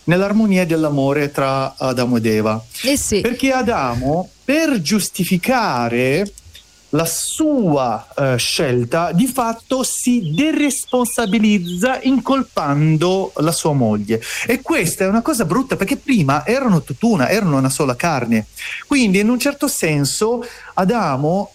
nell'armonia dell'amore tra Adamo ed Eva. Sì. Perché Adamo, per giustificare la sua scelta, di fatto si deresponsabilizza incolpando la sua moglie, e questa è una cosa brutta, perché prima erano tutt'una, erano una sola carne. Quindi in un certo senso Adamo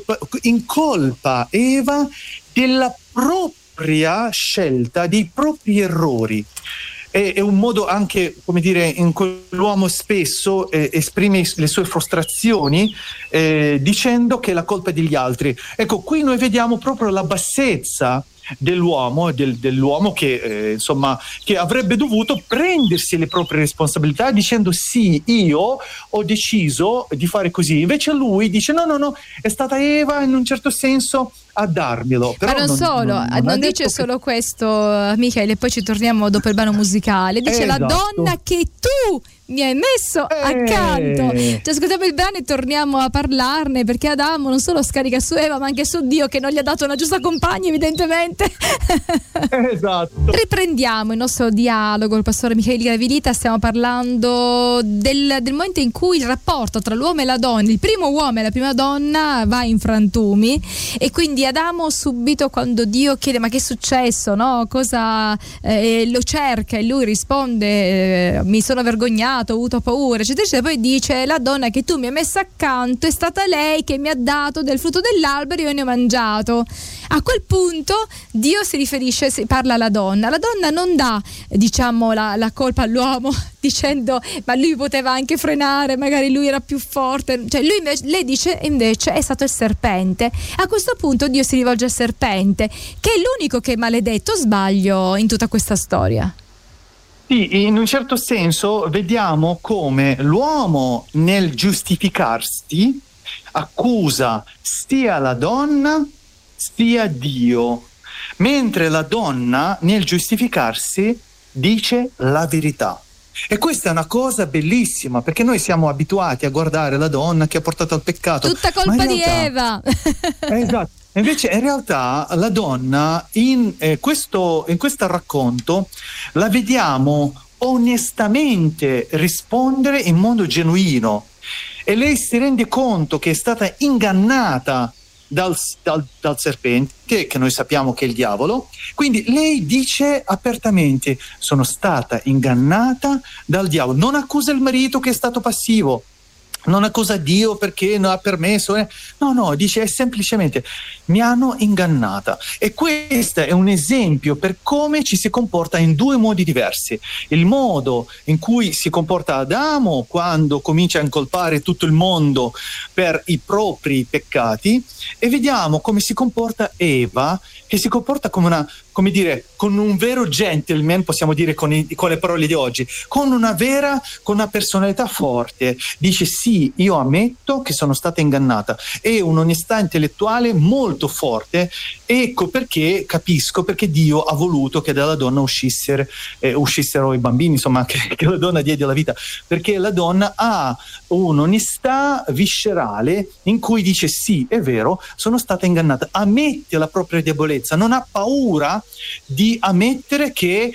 incolpa Eva della propria scelta, dei propri errori. È un modo anche, come dire, in cui l'uomo spesso esprime le sue frustrazioni dicendo che la colpa è degli altri. Ecco, qui noi vediamo proprio la bassezza dell'uomo che insomma, che avrebbe dovuto prendersi le proprie responsabilità dicendo sì, io ho deciso di fare così. Invece lui dice no, è stata Eva in un certo senso a darmelo. Però ma non dice solo questo, Michele, poi ci torniamo dopo il brano musicale. Dice esatto. La donna che tu mi hai messo accanto. Ci ascoltiamo il brano e torniamo a parlarne, perché Adamo non solo scarica su Eva ma anche su Dio, che non gli ha dato una giusta compagna evidentemente. Esatto. Riprendiamo il nostro dialogo, il pastore Michele Gavilita. Stiamo parlando del momento in cui il rapporto tra l'uomo e la donna, il primo uomo e la prima donna, va in frantumi, e quindi Adamo subito, quando Dio chiede ma che è successo, no? Cosa lo cerca, e lui risponde mi sono vergognato, ho avuto paura, eccetera, eccetera. Poi dice la donna che tu mi hai messo accanto è stata lei che mi ha dato del frutto dell'albero e io ne ho mangiato. A quel punto Dio si riferisce, parla alla donna. La donna non dà, diciamo, la colpa all'uomo dicendo ma lui poteva anche frenare, magari lui era più forte, cioè lei dice invece è stato il serpente. A questo punto Dio si rivolge al serpente, che è l'unico che è maledetto. Sbaglio in tutta questa storia? Sì, in un certo senso vediamo come l'uomo nel giustificarsi accusa sia la donna sia Dio, mentre la donna nel giustificarsi dice la verità. E questa è una cosa bellissima, perché noi siamo abituati a guardare la donna che ha portato al peccato. Tutta colpa di Eva. Esatto. Invece in realtà la donna in questo racconto la vediamo onestamente rispondere in modo genuino, e lei si rende conto che è stata ingannata dal serpente, che noi sappiamo che è il diavolo. Quindi lei dice apertamente: sono stata ingannata dal diavolo. Non accusa il marito che è stato passivo, non accusa Dio perché non ha permesso, no, dice semplicemente mi hanno ingannata. E questo è un esempio per come ci si comporta in due modi diversi: il modo in cui si comporta Adamo quando comincia a incolpare tutto il mondo per i propri peccati, e vediamo come si comporta Eva, che si comporta come con un vero gentleman, possiamo dire con le parole di oggi, con una personalità forte. Dice sì, io ammetto che sono stata ingannata, e un'onestà intellettuale molto forte. Ecco perché capisco perché Dio ha voluto che dalla donna uscissero i bambini, insomma, che la donna diede la vita, perché la donna ha un'onestà viscerale in cui dice sì, è vero, sono stata ingannata, ammette la propria debolezza, non ha paura di ammettere che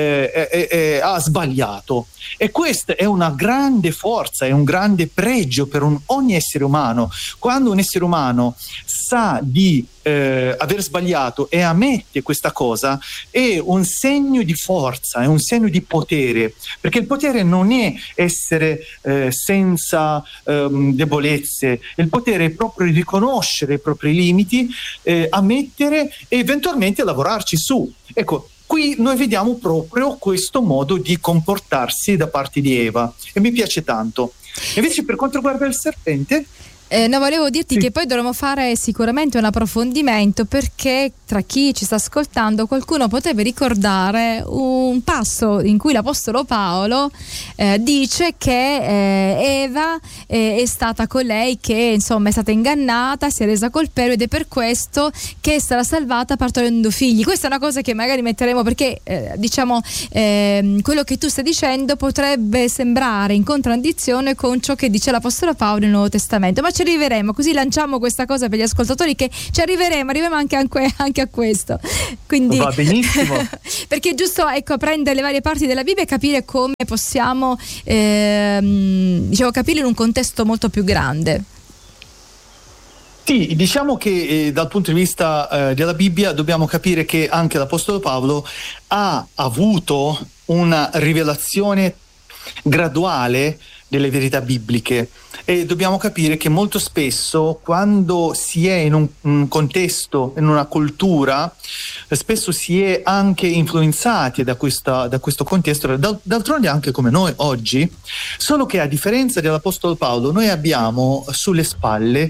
ha sbagliato. E questa è una grande forza, è un grande pregio per ogni essere umano. Quando un essere umano sa di aver sbagliato e ammette questa cosa, è un segno di forza, è un segno di potere, perché il potere non è essere senza debolezze. Il potere è proprio riconoscere i propri limiti, ammettere e eventualmente lavorarci su. Ecco, qui noi vediamo proprio questo modo di comportarsi da parte di Eva, e mi piace tanto. Invece per quanto riguarda il serpente, no, volevo dirti che poi dovremmo fare sicuramente un approfondimento, perché tra chi ci sta ascoltando qualcuno potrebbe ricordare un passo in cui l'apostolo Paolo dice che Eva è stata colei che insomma è stata ingannata, si è resa colpevole, ed è per questo che sarà salvata partorendo figli. Questa è una cosa che magari metteremo, perché quello che tu stai dicendo potrebbe sembrare in contraddizione con ciò che dice l'apostolo Paolo nel Nuovo Testamento, ma ci arriveremo, così lanciamo questa cosa per gli ascoltatori, che ci arriveremo anche a questo. Quindi va benissimo. perché è giusto, ecco, prendere le varie parti della Bibbia e capire come possiamo diciamo capirlo in un contesto molto più grande. Sì, diciamo che dal punto di vista della Bibbia dobbiamo capire che anche l'Apostolo Paolo ha avuto una rivelazione graduale delle verità bibliche, e dobbiamo capire che molto spesso, quando si è in un contesto, in una cultura, spesso si è anche influenzati da questo contesto, d'altronde anche come noi oggi, solo che a differenza dell'Apostolo Paolo noi abbiamo sulle spalle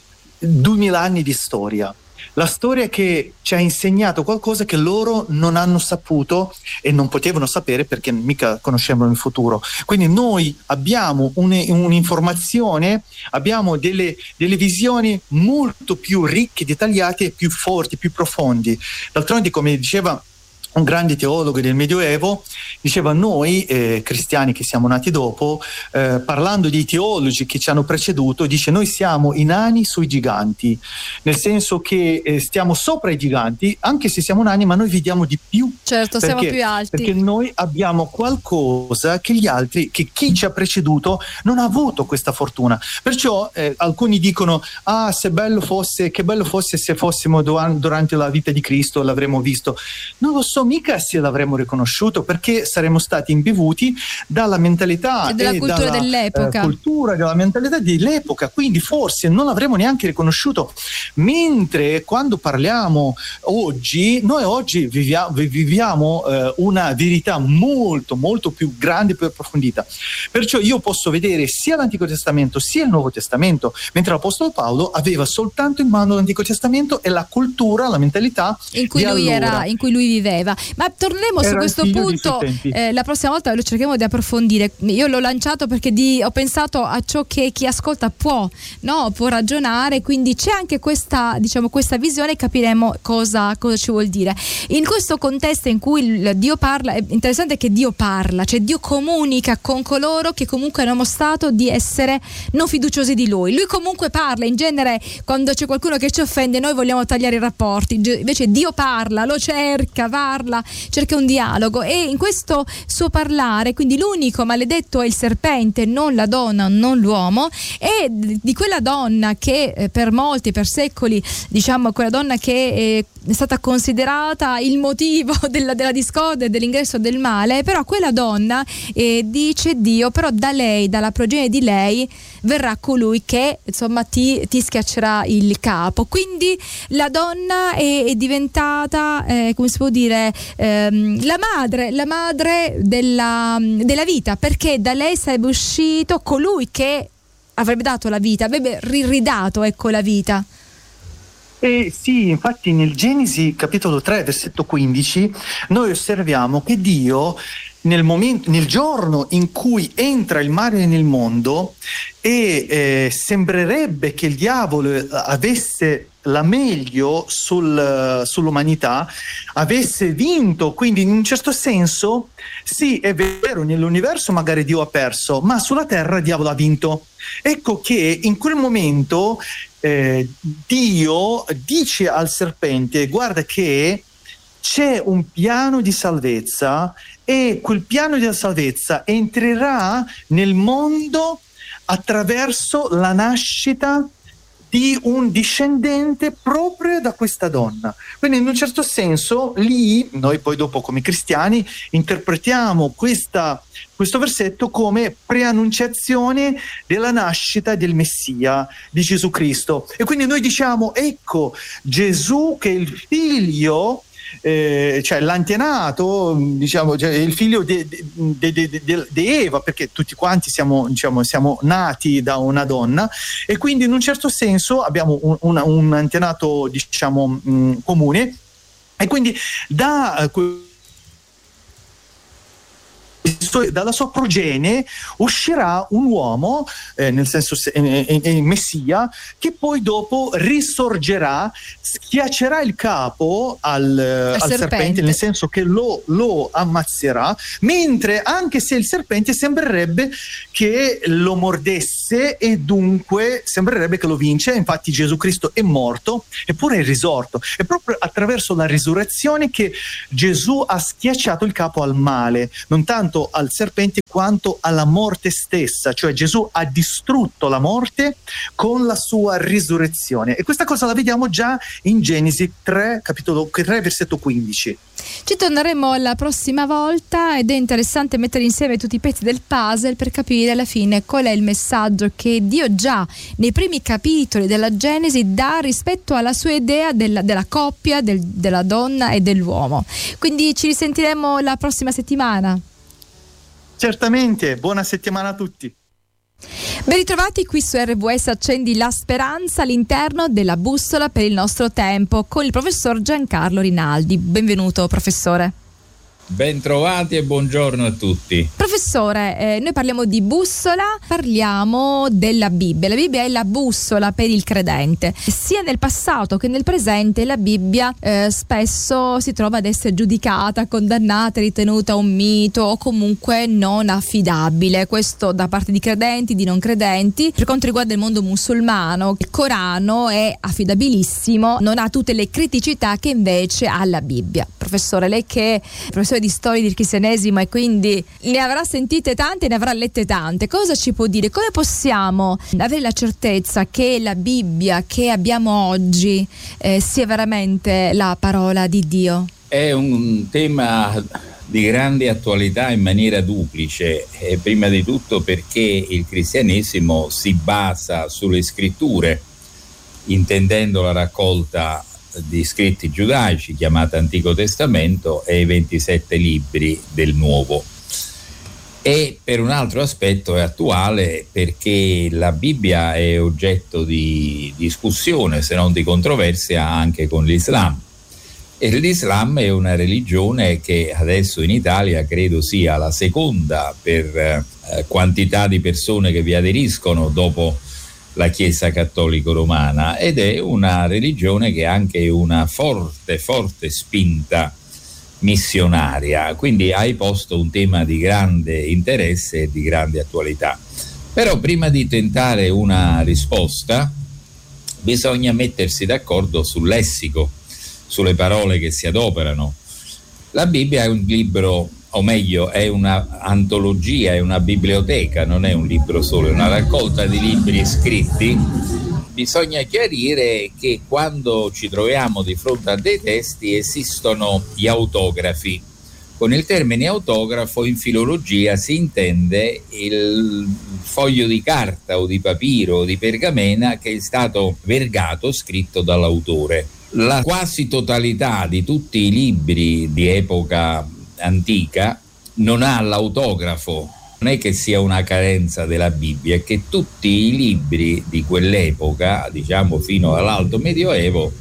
2000 anni di storia. La storia che ci ha insegnato qualcosa che loro non hanno saputo e non potevano sapere, perché mica conoscevano il futuro. Quindi noi abbiamo un'informazione, abbiamo delle visioni molto più ricche, dettagliate, più forti, più profondi. D'altronde, come diceva un grande teologo del Medioevo, diceva: noi cristiani che siamo nati dopo, parlando dei teologi che ci hanno preceduto, dice: noi siamo i nani sui giganti, nel senso che stiamo sopra i giganti, anche se siamo nani, ma noi vediamo di più. Certo, perché? Siamo più alti. Perché noi abbiamo qualcosa che gli altri, che chi ci ha preceduto non ha avuto questa fortuna. Perciò alcuni dicono: ah, che bello fosse se fossimo durante la vita di Cristo, l'avremmo visto. Non lo so mica se l'avremmo riconosciuto, perché saremmo stati imbevuti dalla mentalità e della cultura dell'epoca, della mentalità dell'epoca, quindi forse non l'avremmo neanche riconosciuto. Mentre quando parliamo oggi, noi oggi viviamo una verità molto molto più grande, più approfondita. Perciò io posso vedere sia l'Antico Testamento sia il Nuovo Testamento, mentre l'Apostolo Paolo aveva soltanto in mano l'Antico Testamento e la cultura, la mentalità in cui lui viveva. Ma torneremo su questo punto la prossima volta, lo cercheremo di approfondire. Io l'ho lanciato perché ho pensato a ciò che chi ascolta può ragionare, quindi c'è anche questa visione, e capiremo cosa ci vuol dire. In questo contesto in cui Dio parla, è interessante che Dio parla, cioè Dio comunica con coloro che comunque hanno mostrato di essere non fiduciosi di Lui. Lui comunque parla. In genere, quando c'è qualcuno che ci offende, noi vogliamo tagliare i rapporti, invece Dio parla, lo cerca un dialogo, e in questo suo parlare, quindi l'unico maledetto è il serpente, non la donna, non l'uomo, e di quella donna che per secoli, quella donna che è stata considerata il motivo della discordia e dell'ingresso del male, però quella donna, dice Dio, però dalla progenie di lei verrà colui che ti schiaccerà il capo. Quindi la donna è diventata come si può dire, la madre della vita, perché da lei sarebbe uscito colui che avrebbe dato la vita, avrebbe ridato la vita. Sì, infatti nel Genesi capitolo 3 versetto 15 noi osserviamo che Dio nel giorno in cui entra il male nel mondo, e sembrerebbe che il diavolo avesse la meglio sull'umanità, avesse vinto, quindi in un certo senso sì, è vero, nell'universo magari Dio ha perso, ma sulla terra il diavolo ha vinto. Ecco che in quel momento Dio dice al serpente: guarda che c'è un piano di salvezza, e quel piano di salvezza entrerà nel mondo attraverso la nascita di un discendente proprio da questa donna. Quindi in un certo senso lì noi poi dopo come cristiani interpretiamo questo versetto come preannunciazione della nascita del Messia, di Gesù Cristo. E quindi noi diciamo: ecco Gesù, che è il figlio, cioè l'antenato, il figlio di Eva, perché tutti quanti siamo nati da una donna, e quindi in un certo senso abbiamo un antenato comune, e quindi dalla sua progenie uscirà un uomo, nel senso il Messia, che poi dopo risorgerà, schiaccerà il capo al serpente, nel senso che lo ammazzerà, mentre anche se il serpente sembrerebbe che lo mordesse visse e dunque sembrerebbe che lo vince. Infatti Gesù Cristo è morto eppure è risorto. È proprio attraverso la risurrezione che Gesù ha schiacciato il capo al male, non tanto al serpente quanto alla morte stessa, cioè Gesù ha distrutto la morte con la sua risurrezione, e questa cosa la vediamo già in Genesi 3, capitolo 3, versetto 15. Ci torneremo la prossima volta ed è interessante mettere insieme tutti i pezzi del puzzle per capire alla fine qual è il messaggio che Dio già nei primi capitoli della Genesi dà rispetto alla sua idea della coppia, della donna e dell'uomo. Quindi ci risentiremo la prossima settimana. Certamente, buona settimana a tutti. Ben ritrovati qui su RWS Accendi la Speranza all'interno della bussola per il nostro tempo con il professor Giancarlo Rinaldi. Benvenuto professore. Ben trovati e buongiorno a tutti. Professore, noi parliamo di bussola, parliamo della Bibbia. La Bibbia è la bussola per il credente. Sia nel passato che nel presente la Bibbia spesso si trova ad essere giudicata, condannata, ritenuta un mito o comunque non affidabile. Questo da parte di credenti, di non credenti. Per quanto riguarda il mondo musulmano, il Corano è affidabilissimo, non ha tutte le criticità che invece ha la Bibbia. Professore, lei che è professore di storia del cristianesimo e quindi ne avrà sentite tante, ne avrà lette tante, cosa ci può dire? Come possiamo avere la certezza che la Bibbia che abbiamo oggi sia veramente la parola di Dio? È un tema di grande attualità in maniera duplice, prima di tutto perché il cristianesimo si basa sulle scritture, intendendo la raccolta di scritti giudaici chiamata Antico Testamento e i 27 libri del Nuovo. E per un altro aspetto è attuale perché la Bibbia è oggetto di discussione, se non di controversia, anche con l'Islam. E l'Islam è una religione che adesso in Italia credo sia la seconda per quantità di persone che vi aderiscono dopo la Chiesa Cattolica Romana, ed è una religione che ha anche una forte spinta missionaria, quindi hai posto un tema di grande interesse e di grande attualità. Però prima di tentare una risposta bisogna mettersi d'accordo sul lessico, sulle parole che si adoperano. La Bibbia è un libro, o meglio è una antologia, è una biblioteca, non è un libro solo, è una raccolta di libri scritti. Bisogna chiarire che quando ci troviamo di fronte a dei testi esistono gli autografi. Con il termine autografo in filologia si intende il foglio di carta o di papiro o di pergamena che è stato vergato, scritto dall'autore. La quasi totalità di tutti i libri di epoca antica non ha l'autografo. Non è che sia una carenza della Bibbia, è che tutti i libri di quell'epoca, diciamo fino all'Alto Medioevo,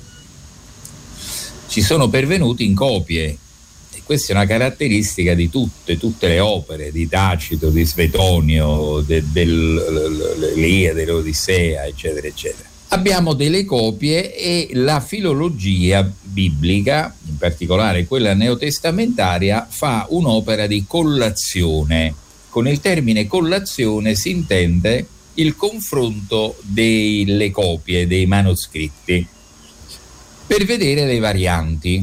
ci sono pervenuti in copie, e questa è una caratteristica di tutte le opere di Tacito, di Svetonio, dell'Iliade, dell'Odissea, eccetera eccetera. Abbiamo delle copie e la filologia biblica, in particolare quella neotestamentaria, fa un'opera di collazione. Con il termine collazione si intende il confronto delle copie, dei manoscritti, per vedere le varianti.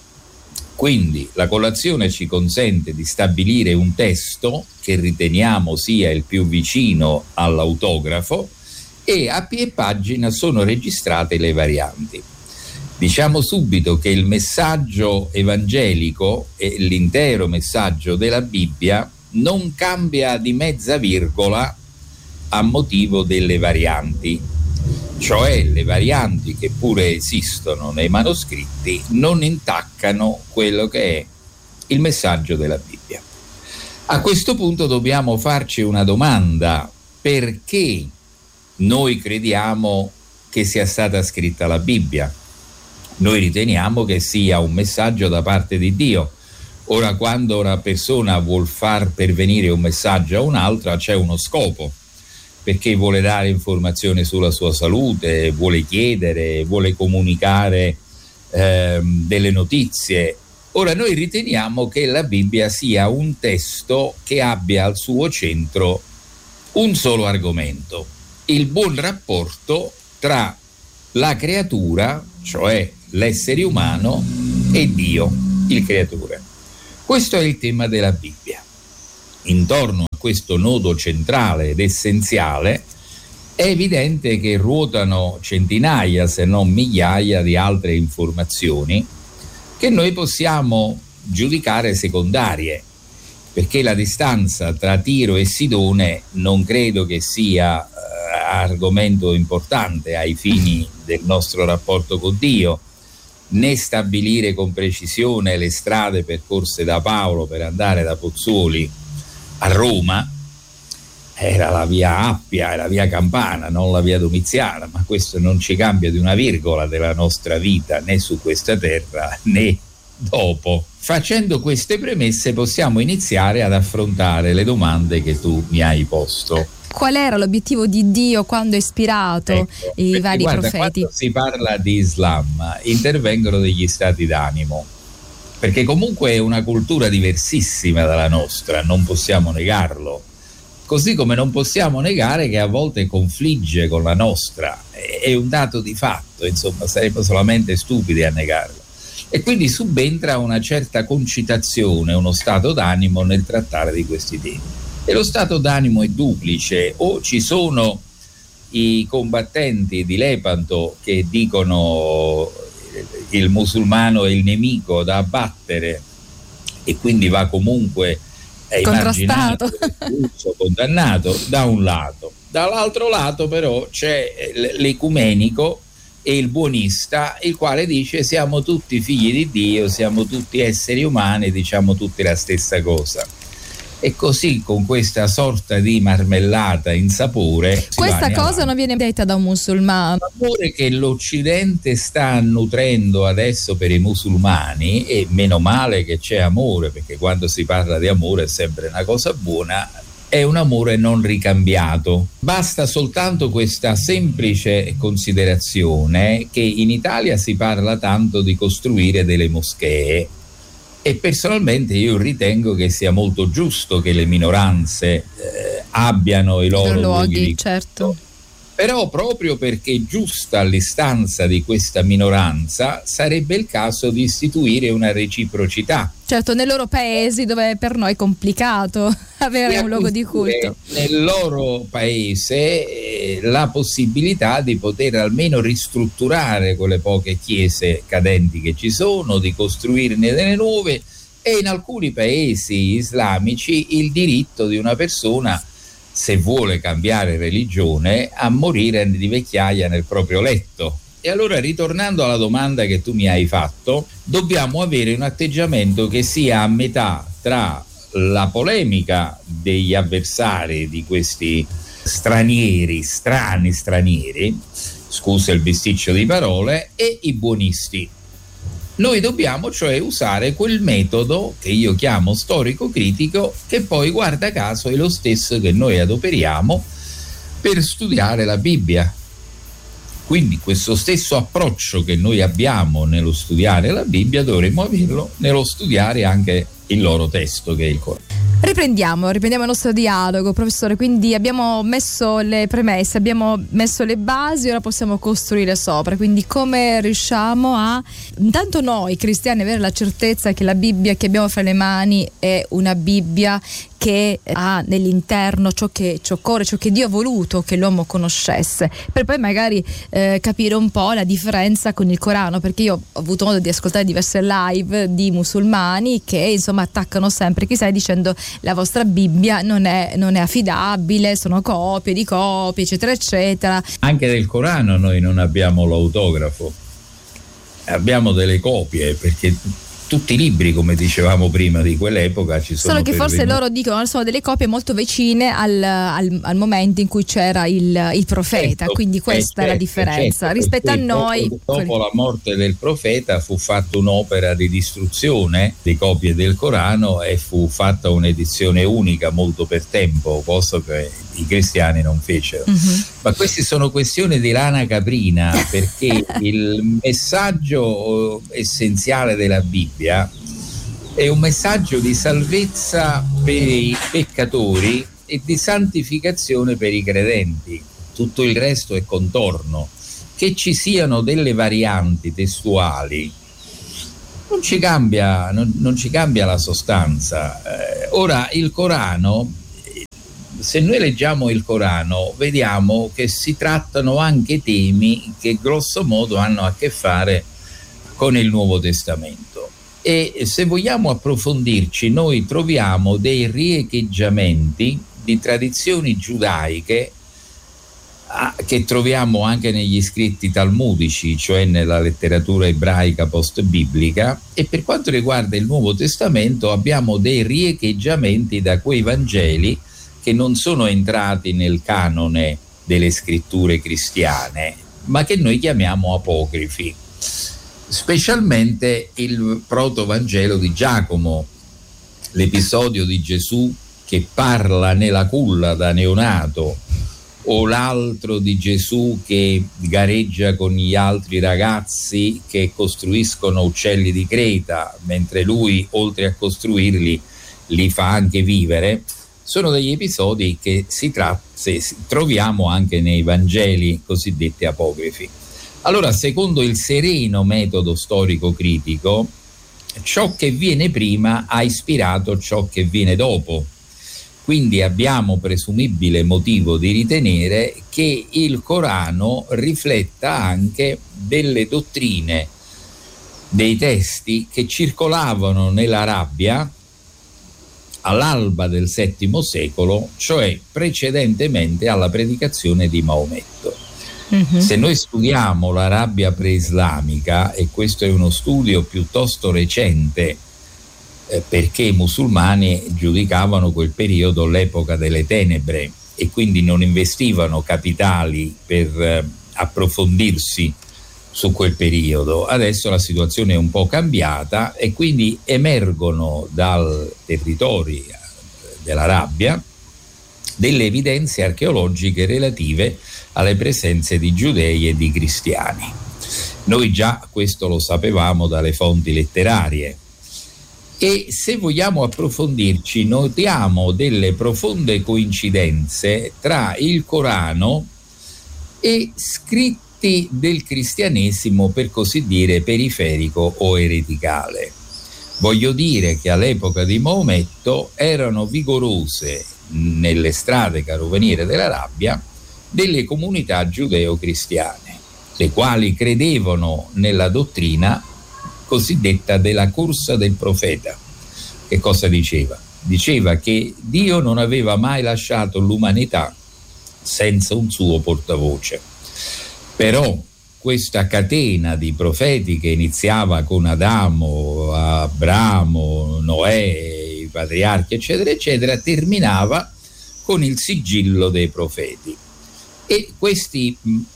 Quindi la collazione ci consente di stabilire un testo che riteniamo sia il più vicino all'autografo, e a piè pagina sono registrate le varianti. Diciamo subito che il messaggio evangelico e l'intero messaggio della Bibbia non cambia di mezza virgola a motivo delle varianti, cioè le varianti che pure esistono nei manoscritti non intaccano quello che è il messaggio della Bibbia. A questo punto dobbiamo farci una domanda: perché noi crediamo che sia stata scritta la Bibbia? Noi riteniamo che sia un messaggio da parte di Dio. Ora, quando una persona vuol far pervenire un messaggio a un'altra, c'è uno scopo, perché vuole dare informazioni sulla sua salute, vuole chiedere, vuole comunicare delle notizie. Ora, noi riteniamo che la Bibbia sia un testo che abbia al suo centro un solo argomento: il buon rapporto tra la creatura, cioè l'essere umano, e Dio, il creatore. Questo è il tema della Bibbia. Intorno a questo nodo centrale ed essenziale è evidente che ruotano centinaia, se non migliaia, di altre informazioni che noi possiamo giudicare secondarie, perché la distanza tra Tiro e Sidone non credo che sia argomento importante ai fini del nostro rapporto con Dio, né stabilire con precisione le strade percorse da Paolo per andare da Pozzuoli a Roma. Era la via Appia e la via Campana, non la via Domiziana, ma questo non ci cambia di una virgola della nostra vita, né su questa terra né dopo. Facendo queste premesse possiamo iniziare ad affrontare le domande che tu mi hai posto. Qual era l'obiettivo di Dio quando ha ispirato i vari profeti? Quando si parla di Islam intervengono degli stati d'animo, perché comunque è una cultura diversissima dalla nostra, non possiamo negarlo. Così come non possiamo negare che a volte confligge con la nostra, è un dato di fatto, insomma, saremmo solamente stupidi a negarlo. E quindi subentra una certa concitazione, uno stato d'animo nel trattare di questi temi. E lo stato d'animo è duplice: o ci sono i combattenti di Lepanto che dicono il musulmano è il nemico da abbattere e quindi va comunque contrastato, condannato, da un lato. Dall'altro lato però c'è l'ecumenico e il buonista, il quale dice siamo tutti figli di Dio, siamo tutti esseri umani, diciamo tutti la stessa cosa. E così, con questa sorta di marmellata in sapore, questa cosa non viene detta da un musulmano. L'amore che l'Occidente sta nutrendo adesso per i musulmani, e meno male che c'è amore, perché quando si parla di amore è sempre una cosa buona, è un amore non ricambiato. Basta soltanto questa semplice considerazione che in Italia si parla tanto di costruire delle moschee, e personalmente io ritengo che sia molto giusto che le minoranze abbiano i loro luoghi, certo. Però proprio perché è giusta l'istanza di questa minoranza, sarebbe il caso di istituire una reciprocità. Certo, nei loro paesi dove per noi è complicato avere un luogo di culto. Nel loro paese la possibilità di poter almeno ristrutturare quelle poche chiese cadenti che ci sono, di costruirne delle nuove, e in alcuni paesi islamici il diritto di una persona, se vuole cambiare religione, a morire di vecchiaia nel proprio letto. E allora, ritornando alla domanda che tu mi hai fatto, dobbiamo avere un atteggiamento che sia a metà tra la polemica degli avversari di questi stranieri, strani stranieri, scusa il bisticcio di parole, e i buonisti. Noi dobbiamo cioè usare quel metodo che io chiamo storico-critico, che poi, guarda caso, è lo stesso che noi adoperiamo per studiare la Bibbia. Quindi questo stesso approccio che noi abbiamo nello studiare la Bibbia dovremmo averlo nello studiare anche il loro testo, che è il Corano. Riprendiamo il nostro dialogo, professore. Quindi abbiamo messo le premesse, abbiamo messo le basi, ora possiamo costruire sopra. Quindi come riusciamo a, intanto noi cristiani, avere la certezza che la Bibbia che abbiamo fra le mani è una Bibbia che ha nell'interno ciò che occorre, ciò che Dio ha voluto che l'uomo conoscesse, per poi magari capire un po' la differenza con il Corano, perché io ho avuto modo di ascoltare diverse live di musulmani che insomma attaccano sempre chissà, dicendo la vostra Bibbia non è affidabile, sono copie di copie, eccetera eccetera. Anche del Corano noi non abbiamo l'autografo, abbiamo delle copie, perché tutti i libri, come dicevamo prima, di quell'epoca ci sono. Solo che forse loro dicono sono delle copie molto vicine al momento in cui c'era il profeta, certo, quindi questa è la differenza, certo, rispetto a noi. Dopo la morte del profeta fu fatta un'opera di distruzione di copie del Corano e fu fatta un'edizione unica molto per tempo, cosa che i cristiani non fecero. Ma queste sono questioni di lana caprina, perché il messaggio essenziale della Bibbia è un messaggio di salvezza per i peccatori e di santificazione per i credenti. Tutto il resto è contorno. Che ci siano delle varianti testuali non ci cambia la sostanza. Ora, il Corano, se noi leggiamo il Corano, vediamo che si trattano anche temi che grosso modo hanno a che fare con il Nuovo Testamento. E se vogliamo approfondirci, noi troviamo dei riecheggiamenti di tradizioni giudaiche che troviamo anche negli scritti talmudici, cioè nella letteratura ebraica post-biblica, e per quanto riguarda il Nuovo Testamento abbiamo dei riecheggiamenti da quei Vangeli che non sono entrati nel canone delle scritture cristiane, ma che noi chiamiamo apocrifi, specialmente il protovangelo di Giacomo, l'episodio di Gesù che parla nella culla da neonato, o l'altro di Gesù che gareggia con gli altri ragazzi che costruiscono uccelli di Creta, mentre lui, oltre a costruirli, li fa anche vivere. Sono degli episodi che troviamo anche nei Vangeli cosiddetti apocrifi. Allora, secondo il sereno metodo storico-critico, ciò che viene prima ha ispirato ciò che viene dopo. Quindi abbiamo presumibile motivo di ritenere che il Corano rifletta anche delle dottrine, dei testi che circolavano nell'Arabia all'alba del VII secolo, cioè precedentemente alla predicazione di Maometto. Se noi studiamo l'Arabia preislamica, e questo è uno studio piuttosto recente, perché i musulmani giudicavano quel periodo l'epoca delle tenebre e quindi non investivano capitali per approfondirsi su quel periodo. Adesso la situazione è un po' cambiata e quindi emergono dal territorio dell'Arabia delle evidenze archeologiche relative alle presenze di giudei e di cristiani. Noi già questo lo sapevamo dalle fonti letterarie. E se vogliamo approfondirci, notiamo delle profonde coincidenze tra il Corano e scritti del cristianesimo, per così dire, periferico o ereticale. Voglio dire che all'epoca di Maometto erano vigorose nelle strade carovaniere dell'Arabia delle comunità giudeo-cristiane, le quali credevano nella dottrina cosiddetta della corsa del profeta. Che cosa diceva? Diceva che Dio non aveva mai lasciato l'umanità senza un suo portavoce. Però questa catena di profeti che iniziava con Adamo, Abramo, Noè, i patriarchi, eccetera, eccetera, terminava con il sigillo dei profeti. E questi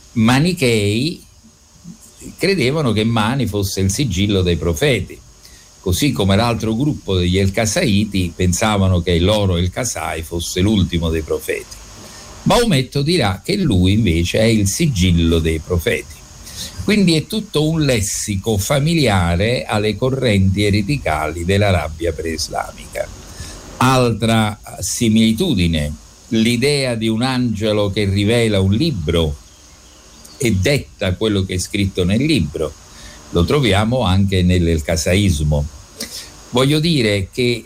manichei credevano che Mani fosse il sigillo dei profeti, così come l'altro gruppo degli El-Kasaiti pensavano che il loro El-Kasai fosse l'ultimo dei profeti. Maometto dirà che lui invece è il sigillo dei profeti. Quindi è tutto un lessico familiare alle correnti ereticali dell'Arabia preislamica. Altra similitudine, l'idea di un angelo che rivela un libro e detta quello che è scritto nel libro, lo troviamo anche nell'El-Kasaismo. Voglio dire che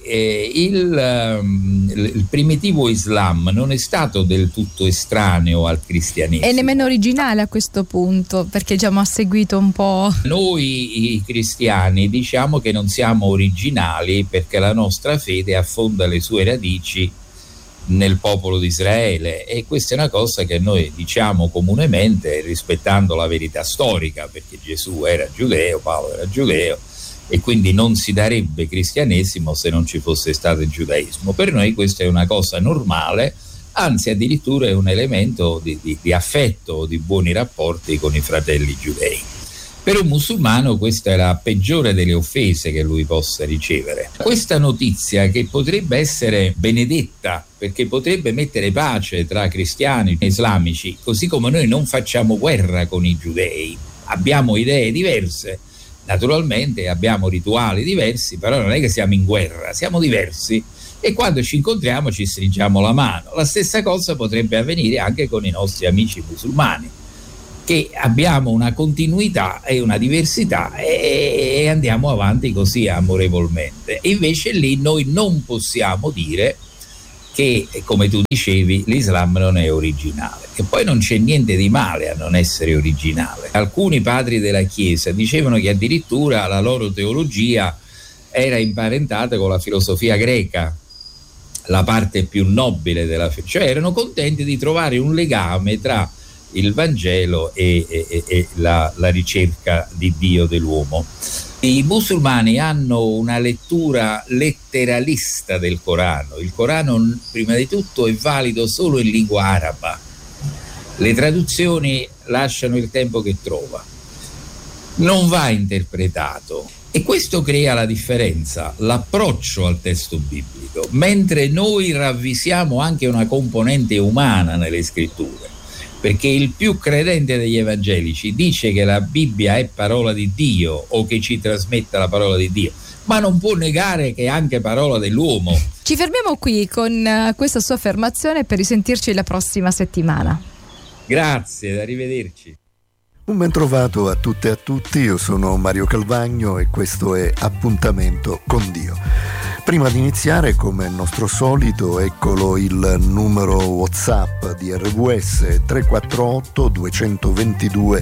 il primitivo Islam non è stato del tutto estraneo al cristianesimo. E nemmeno originale a questo punto, perché già mi ha seguito un po'. Noi i cristiani diciamo che non siamo originali perché la nostra fede affonda le sue radici nel popolo di Israele, e questa è una cosa che noi diciamo comunemente rispettando la verità storica, perché Gesù era giudeo, Paolo era giudeo, e quindi non si darebbe cristianesimo se non ci fosse stato il giudaismo. Per noi questa è una cosa normale, anzi addirittura è un elemento di affetto, di buoni rapporti con i fratelli giudei. Per un musulmano questa è la peggiore delle offese che lui possa ricevere. Questa notizia, che potrebbe essere benedetta perché potrebbe mettere pace tra cristiani e islamici, così come noi non facciamo guerra con i giudei, abbiamo idee diverse, naturalmente abbiamo rituali diversi, però non è che siamo in guerra, siamo diversi e quando ci incontriamo ci stringiamo la mano. La stessa cosa potrebbe avvenire anche con i nostri amici musulmani, che abbiamo una continuità e una diversità e andiamo avanti così amorevolmente. E invece lì noi non possiamo dire che, come tu dicevi, l'Islam non è originale, e poi non c'è niente di male a non essere originale. Alcuni padri della Chiesa dicevano che addirittura la loro teologia era imparentata con la filosofia greca, la parte più nobile della fede, cioè erano contenti di trovare un legame tra il Vangelo e la ricerca di Dio dell'uomo. I musulmani hanno una lettura letteralista del Corano. Il Corano, prima di tutto, è valido solo in lingua araba. Le traduzioni lasciano il tempo che trova. Non va interpretato. E questo crea la differenza, l'approccio al testo biblico, mentre noi ravvisiamo anche una componente umana nelle scritture, perché il più credente degli evangelici dice che la Bibbia è parola di Dio o che ci trasmetta la parola di Dio, ma non può negare che è anche parola dell'uomo. Ci fermiamo qui con questa sua affermazione per risentirci la prossima settimana. Grazie, arrivederci. Un ben trovato a tutte e a tutti, io sono Mario Calvagno e questo è Appuntamento con Dio. Prima di iniziare, come nostro solito, eccolo il numero WhatsApp di RWS 348 222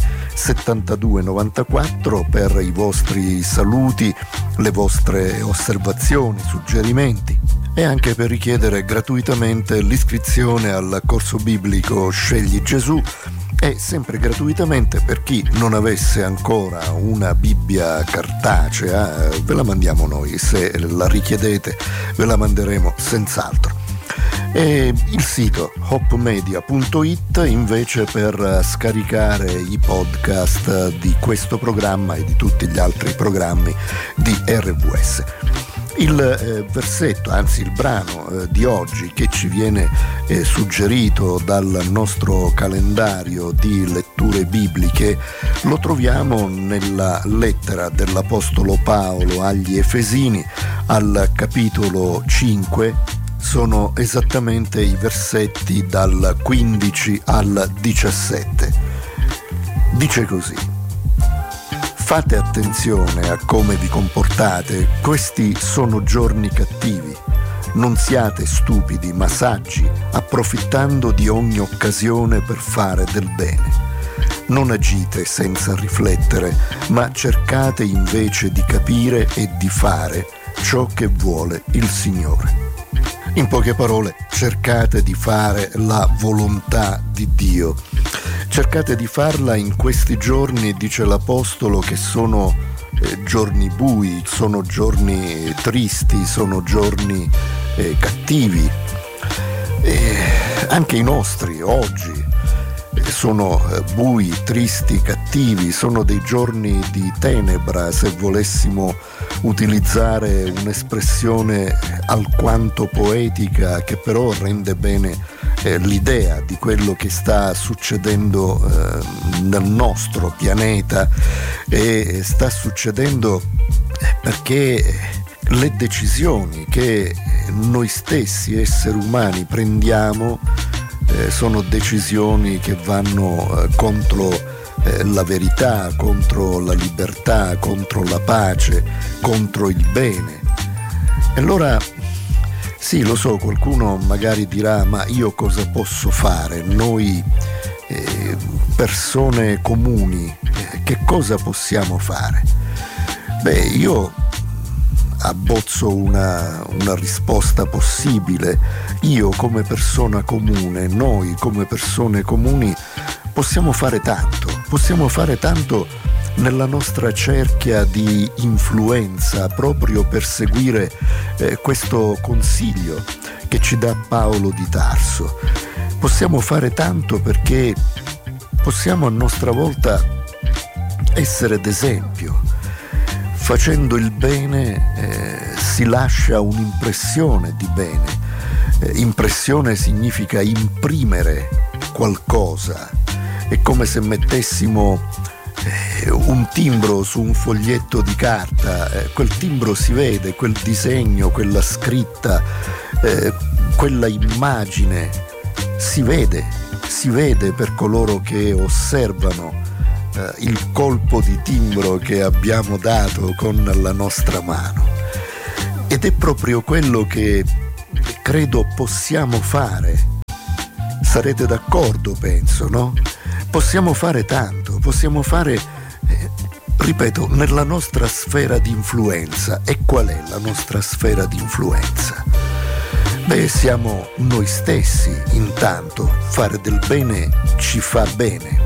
72 94 per i vostri saluti, le vostre osservazioni, suggerimenti e anche per richiedere gratuitamente l'iscrizione al corso biblico Scegli Gesù, e sempre gratuitamente per chi non avesse ancora una Bibbia cartacea. Ve la mandiamo noi, se la richiedete ve la manderemo senz'altro. E il sito hopmedia.it invece per scaricare i podcast di questo programma e di tutti gli altri programmi di RWS. Il versetto, anzi il brano di oggi che ci viene suggerito dal nostro calendario di letture bibliche lo troviamo nella lettera dell'Apostolo Paolo agli Efesini al capitolo 5. Sono esattamente i versetti dal 15 al 17. Dice così: fate attenzione a come vi comportate, questi sono giorni cattivi. Non siate stupidi ma saggi, approfittando di ogni occasione per fare del bene. Non agite senza riflettere, ma cercate invece di capire e di fare ciò che vuole il Signore. In poche parole, cercate di fare la volontà di Dio. Cercate di farla in questi giorni, dice l'Apostolo, che sono giorni bui, sono giorni tristi, sono giorni cattivi. Anche i nostri oggi sono bui, tristi, cattivi, sono dei giorni di tenebra, se volessimo utilizzare un'espressione alquanto poetica che però rende bene l'idea di quello che sta succedendo nel nostro pianeta, e sta succedendo perché le decisioni che noi stessi esseri umani prendiamo sono decisioni che vanno contro la verità, contro la libertà, contro la pace, contro il bene. E allora sì, lo so, qualcuno magari dirà: ma io cosa posso fare? Noi persone comuni, che cosa possiamo fare? Beh, io abbozzo una risposta possibile. Io come persona comune, noi come persone comuni possiamo fare tanto nella nostra cerchia di influenza, proprio per seguire questo consiglio che ci dà Paolo di Tarso. Possiamo fare tanto perché possiamo a nostra volta essere d'esempio. Facendo il bene si lascia un'impressione di bene. Impressione significa imprimere qualcosa. È come se mettessimo un timbro su un foglietto di carta, quel timbro si vede, quel disegno, quella scritta, quella immagine si vede per coloro che osservano il colpo di timbro che abbiamo dato con la nostra mano. Ed è proprio quello che credo possiamo fare. Sarete d'accordo, penso, no? Possiamo fare tanto, possiamo fare, ripeto, nella nostra sfera di influenza. E qual è la nostra sfera di influenza? Beh, siamo noi stessi, intanto. Fare del bene ci fa bene.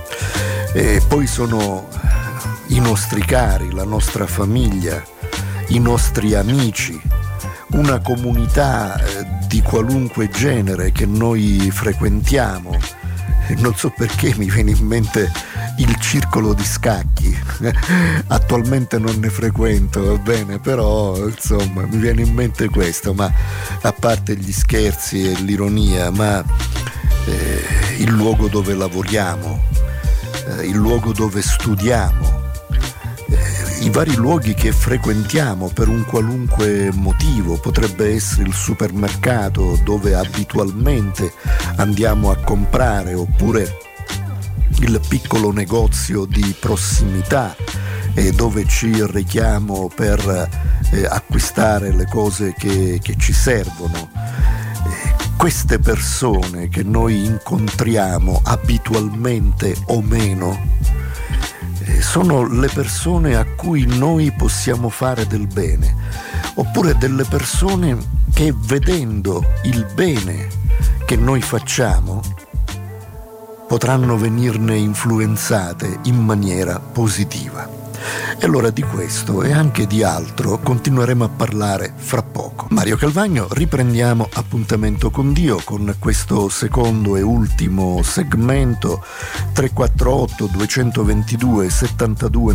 E poi sono i nostri cari, la nostra famiglia, i nostri amici, una comunità di qualunque genere che noi frequentiamo. Non so perché mi viene in mente il circolo di scacchi. Attualmente non ne frequento, va bene, però insomma mi viene in mente questo, ma a parte gli scherzi e l'ironia, ma il luogo dove lavoriamo, il luogo dove studiamo, i vari luoghi che frequentiamo per un qualunque motivo. Potrebbe essere il supermercato dove abitualmente andiamo a comprare, oppure il piccolo negozio di prossimità dove ci rechiamo per acquistare le cose che ci servono. Queste persone che noi incontriamo abitualmente o meno sono le persone a cui noi possiamo fare del bene, oppure delle persone che, vedendo il bene che noi facciamo, potranno venirne influenzate in maniera positiva. E allora di questo e anche di altro continueremo a parlare fra poco. Mario Calvagno, riprendiamo Appuntamento con Dio con questo secondo e ultimo segmento. 348 222 72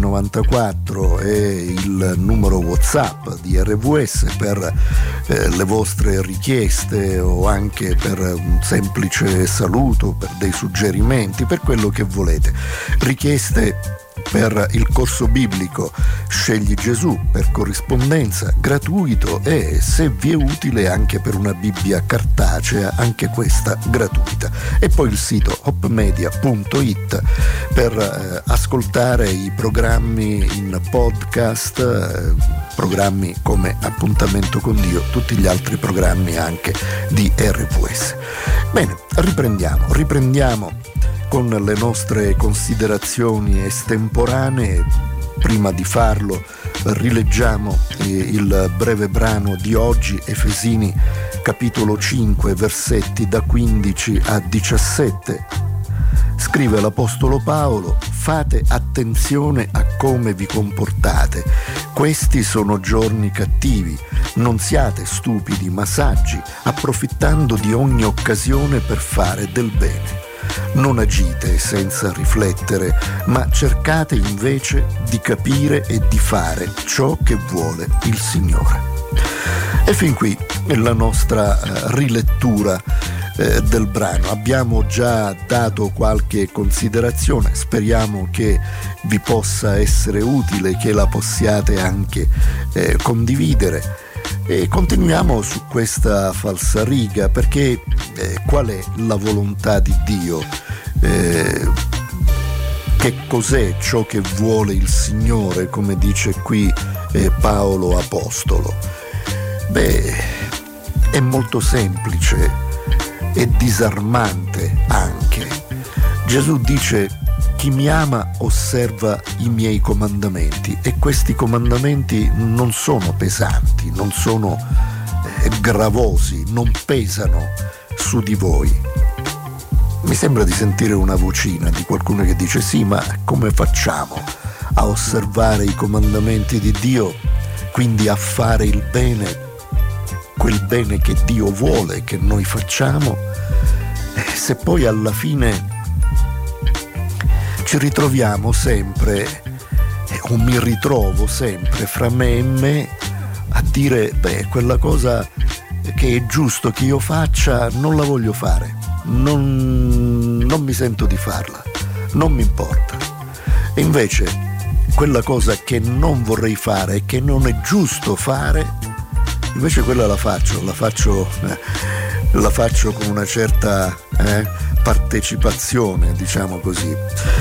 94 è il numero WhatsApp di RVS per le vostre richieste o anche per un semplice saluto, per dei suggerimenti, per quello che volete. Richieste per il corso biblico Scegli Gesù per corrispondenza, gratuito, e se vi è utile anche per una Bibbia cartacea, anche questa gratuita. E poi il sito hopmedia.it per ascoltare i programmi in podcast, programmi come Appuntamento con Dio, tutti gli altri programmi anche di RVS. Bene, riprendiamo con le nostre considerazioni estemporanee. Prima di farlo rileggiamo il breve brano di oggi, Efesini capitolo 5 versetti da 15 a 17. Scrive l'Apostolo Paolo: fate attenzione a come vi comportate, questi sono giorni cattivi, non siate stupidi ma saggi, approfittando di ogni occasione per fare del bene. Non agite senza riflettere, ma cercate invece di capire e di fare ciò che vuole il Signore. E fin qui la nostra rilettura del brano. Abbiamo già dato qualche considerazione, speriamo che vi possa essere utile, che la possiate anche condividere. E continuiamo su questa falsariga, perché qual è la volontà di Dio? Che cos'è ciò che vuole il Signore, come dice qui Paolo Apostolo? Beh, è molto semplice e disarmante anche. Gesù dice: chi mi ama osserva i miei comandamenti, e questi comandamenti non sono pesanti, non sono gravosi, non pesano su di voi. Mi sembra di sentire una vocina di qualcuno che dice: sì, ma come facciamo a osservare i comandamenti di Dio, quindi a fare il bene, quel bene che Dio vuole che noi facciamo, se poi alla fine ci ritroviamo sempre, o mi ritrovo sempre fra me e me a dire: beh, quella cosa che è giusto che io faccia non la voglio fare, non mi sento di farla, non mi importa. E invece quella cosa che non vorrei fare e che non è giusto fare, invece quella la faccio con una certa partecipazione, diciamo così.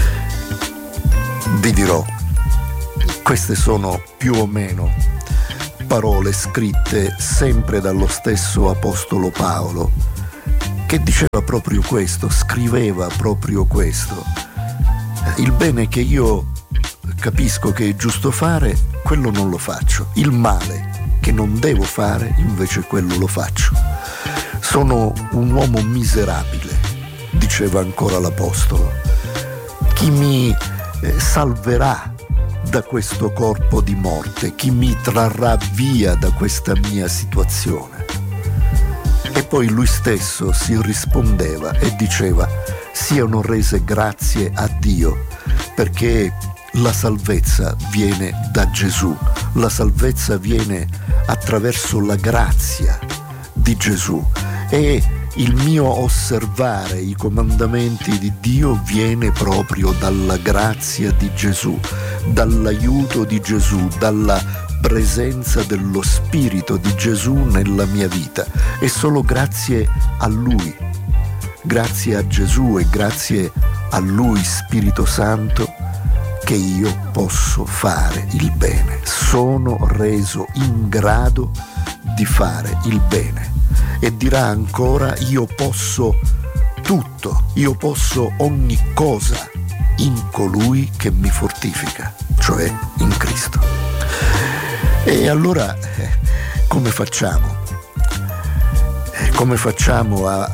Vi dirò, queste sono più o meno parole scritte sempre dallo stesso Apostolo Paolo, che diceva proprio questo, scriveva proprio questo. Il bene che io capisco che è giusto fare, quello non lo faccio. Il male che non devo fare, invece quello lo faccio. Sono un uomo miserabile, diceva ancora l'Apostolo. Chi mi salverà da questo corpo di morte? Chi mi trarrà via da questa mia situazione? E poi lui stesso si rispondeva e diceva: siano rese grazie a Dio, perché la salvezza viene da Gesù, la salvezza viene attraverso la grazia di Gesù, e il mio osservare i comandamenti di Dio viene proprio dalla grazia di Gesù, dall'aiuto di Gesù, dalla presenza dello Spirito di Gesù nella mia vita. E solo grazie a Lui, grazie a Gesù e grazie a Lui, Spirito Santo, che io posso fare il bene. Sono reso in grado di fare il bene. E dirà ancora: io posso tutto, io posso ogni cosa in colui che mi fortifica, cioè in Cristo. E allora come facciamo? Come facciamo a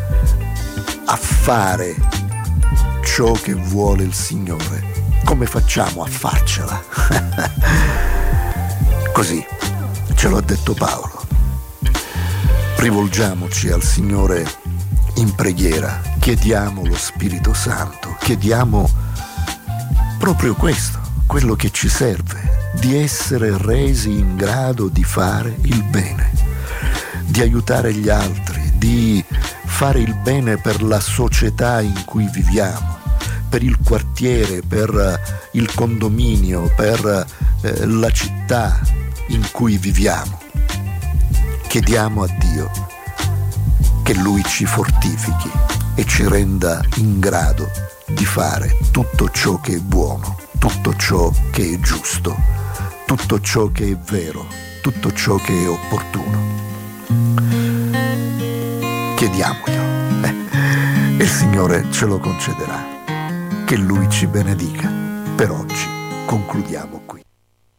fare ciò che vuole il Signore? Come facciamo a farcela? Così ce lo ha detto Paolo. Rivolgiamoci al Signore in preghiera, chiediamo lo Spirito Santo, chiediamo proprio questo, quello che ci serve, di essere resi in grado di fare il bene, di aiutare gli altri, di fare il bene per la società in cui viviamo, per il quartiere, per il condominio, per la città in cui viviamo. Chiediamo a Dio che Lui ci fortifichi e ci renda in grado di fare tutto ciò che è buono, tutto ciò che è giusto, tutto ciò che è vero, tutto ciò che è opportuno. Chiediamoglielo e il Signore ce lo concederà. Che Lui ci benedica. Per oggi concludiamo qui.